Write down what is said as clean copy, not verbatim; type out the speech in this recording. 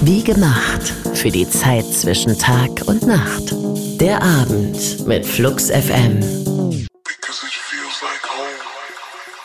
Wie gemacht für die Zeit zwischen Tag und Nacht. Der Abend mit Flux FM.